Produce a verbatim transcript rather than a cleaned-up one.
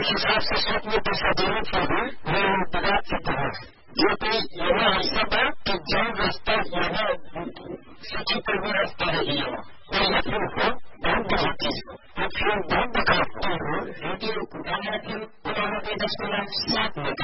हिसाब से सूट में पैसा देने के लिए मैं पदार्थ से कहा जो कि यह ऐसा बात कि जो रास्ता यहाँ सूची पर भी रास्ता है यहाँ और लखनऊ को बहुत बढ़ाती है तो फिर बहुत दिखाते हो रेडियो पुराना फिर पुराना के दस मिनट सात में